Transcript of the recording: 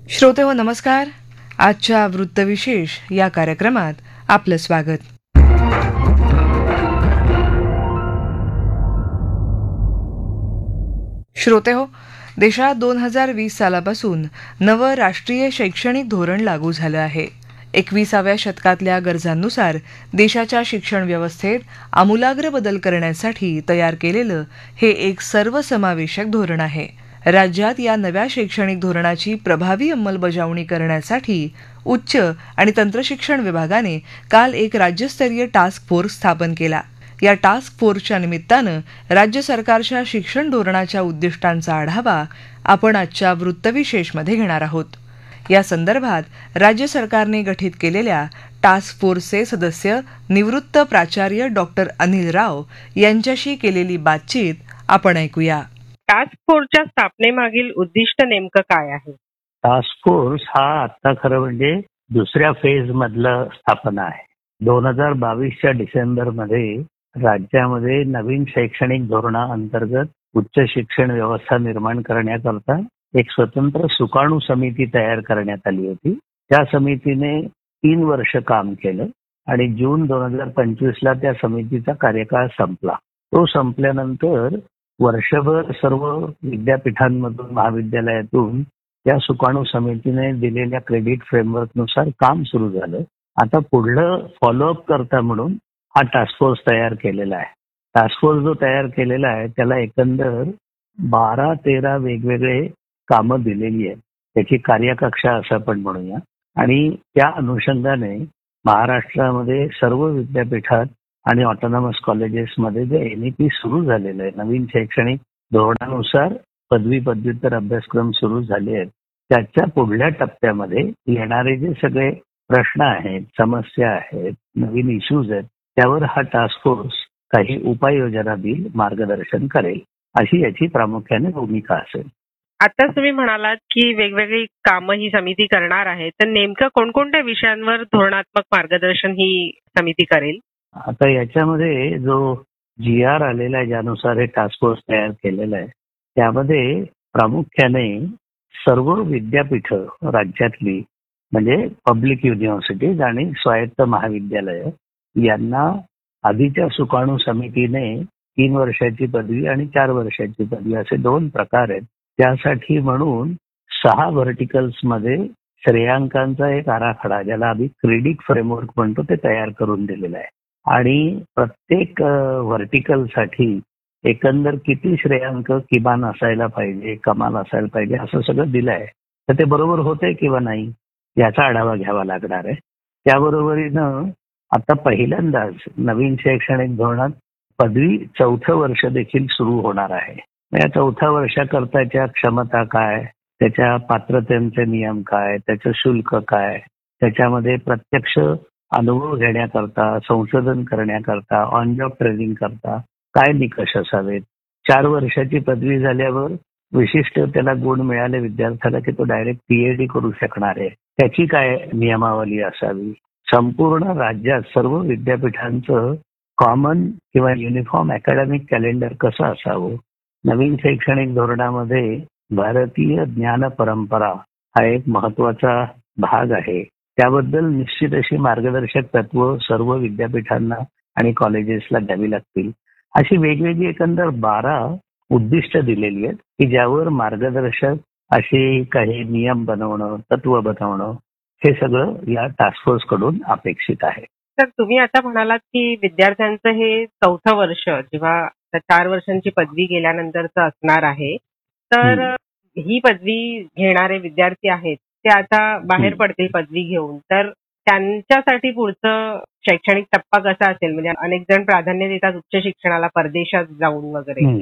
श्रोतेहो नमस्कार. आजच्या वृत्तविशेष या कार्यक्रमात आपलं स्वागत. श्रोतेहो, देशात 2020 सालापासून नवं राष्ट्रीय शैक्षणिक धोरण लागू झालं आहे. 21व्या शतकातल्या गरजांनुसार देशाच्या शिक्षण व्यवस्थेत आमूलाग्र बदल करण्यासाठी तयार केलेलं हे एक सर्वसमावेशक धोरण आहे. राज्यात या नव्या शैक्षणिक धोरणाची प्रभावी अंमलबजावणी करण्यासाठी उच्च आणि तंत्रशिक्षण विभागाने काल एक राज्यस्तरीय टास्क फोर्स स्थापन केला. या टास्क फोर्सच्या निमित्तानं राज्य सरकारच्या शिक्षण धोरणाच्या उद्दिष्टांचा आढावा आपण आजच्या वृत्तविशेषमध्ये घेणार आहोत. या संदर्भात राज्य सरकारने गठीत केलेल्या टास्क फोर्सचे सदस्य निवृत्त प्राचार्य डॉक्टर अनिल राव यांच्याशी केलेली बातचीत आपण ऐकूया. टास्क फोर्सच्या स्थापनेमागील उद्दिष्ट नेमकं काय आहे? टास्क फोर्स हा आता खरं म्हणजे दुसऱ्या फेज मधलं स्थापना आहे. 2022च्या डिसेंबरमध्ये राज्यामध्ये नवीन शैक्षणिक धोरणाअंतर्गत उच्च शिक्षण व्यवस्था निर्माण करण्याकरता एक स्वतंत्र सुकाणू समिती तयार करण्यात आली होती. त्या समितीने 3 वर्ष काम केलं आणि जून 2025ला त्या समितीचा कार्यकाळ संपला. तो संपल्यानंतर वर्षभर सर्व विद्यापीठांमधून महाविद्यालयातून त्या सुकाणू समितीने दिलेल्या क्रेडिट फ्रेमवर्कनुसार काम सुरू झालं. आता पुढलं फॉलोअप करता म्हणून हा टास्क फोर्स तयार केलेला आहे. टास्क फोर्स जो तयार केलेला आहे त्याला एकंदर 12-13 वेगवेगळे कामं दिलेली आहेत. त्याची कार्यकक्षा असं आपण म्हणूया. आणि त्या अनुषंगाने महाराष्ट्रामध्ये सर्व विद्यापीठात आणि ऑटोनॉमस कॉलेजेसमध्ये जे NEP सुरू झालेलं आहे, नवीन शैक्षणिक धोरणानुसार पदवी पदव्युत्तर अभ्यासक्रम सुरू झाले आहेत, त्याच्या पुढल्या टप्प्यामध्ये येणारे जे सगळे प्रश्न आहेत, समस्या आहेत, नवीन इश्यूज आहेत, त्यावर हा टास्क फोर्स काही उपाययोजना देईल, मार्गदर्शन करेल, अशी याची प्रामुख्याने भूमिका असेल. आता तुम्ही म्हणालात की वेगवेगळी कामं ही समिती करणार आहे, तर नेमकं कोणकोणत्या विषयांवर धोरणात्मक मार्गदर्शन ही समिती करेल? आता याच्यामध्ये जो GR आलेला आहे, ज्यानुसार हे टास्क फोर्स तयार केलेला आहे, त्यामध्ये प्रामुख्याने सर्व विद्यापीठ राज्यातली म्हणजे पब्लिक युनिव्हर्सिटीज आणि स्वायत्त महाविद्यालय यांना आधीच्या सुकाणू समितीने 3 वर्षाची पदवी आणि 4 वर्षाची पदवी असे 2 प्रकार आहेत. त्यासाठी म्हणून 6 व्हर्टिकल्समध्ये श्रेयांकांचा एक आराखडा, ज्याला आम्ही क्रेडिट फ्रेमवर्क म्हणतो, ते तयार करून दिलेला आहे. आणि प्रत्येक व्हर्टिकलसाठी एकंदर किती श्रेयांक किमान असायला पाहिजे, कमाल असायला पाहिजे, असं सगळं दिलं आहे. तर ते बरोबर होतंय किंवा नाही याचा आढावा घ्यावा लागणार आहे. त्याबरोबरीनं आता पहिल्यांदाच नवीन शैक्षणिक धोरणात पदवी 4थं वर्ष देखील सुरू होणार आहे. या 4थ्या वर्षाकरताच्या क्षमता काय, त्याच्या पात्रतेचे नियम काय, त्याचं शुल्क काय, त्याच्यामध्ये प्रत्यक्ष अनुभव घेण्याकरता, संशोधन करण्याकरता, ऑन जॉब ट्रेनिंग करता काय निकष असावेत. 4 वर्षाची पदवी झाल्यावर विशिष्ट त्याला गुण मिळाले विद्यार्थ्याला की तो डायरेक्ट PhD करू शकणार आहे, त्याची काय नियमावली असावी. संपूर्ण राज्यात सर्व विद्यापीठांचं कॉमन किंवा युनिफॉर्म अकॅडमिक कॅलेंडर कसं असावं. नवीन शैक्षणिक धोरणामध्ये भारतीय ज्ञान परंपरा हा एक महत्वाचा भाग आहे. त्याबद्दल निश्चित अशी मार्गदर्शक तत्व सर्व विद्यापीठांना आणि कॉलेजेसला द्यावी लागतील. अशी वेगवेगळी एकंदर 12 उद्दिष्ट दिलेली आहेत की ज्यावर मार्गदर्शक असे काही नियम बनवणं, तत्व बनवणं, हे सगळं या टास्क फोर्स कडून अपेक्षित आहे. तर तुम्ही आता म्हणालात की विद्यार्थ्यांचं हे 4थं वर्ष जेव्हा 4 वर्षांची पदवी गेल्यानंतरच असणार आहे, तर ही पदवी घेणारे विद्यार्थी आहेत ते आता बाहेर पडतील पदवी घेऊन, तर त्यांच्यासाठी पुढचं शैक्षणिक टप्पा कसा असेल? म्हणजे अनेक जण प्राधान्य देतात उच्च शिक्षणाला परदेशात जाऊन वगैरे,